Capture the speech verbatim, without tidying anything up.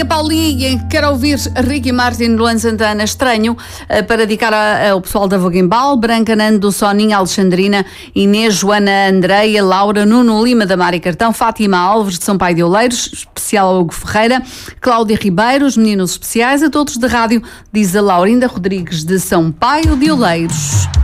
Paulinha, quero ouvir Ricky Martin, Luan Santana, Estranho, para dedicar ao pessoal da Voguembal, Branca, Nando, Soninha, Alexandrina, Inês, Joana, Andreia, Laura, Nuno Lima da Mari Cartão, Fátima Alves de São Pai de Oleiros, especial Hugo Ferreira, Cláudia Ribeiro, os meninos especiais, a todos da rádio, diz a Laurinda Rodrigues de São Pai de Oleiros.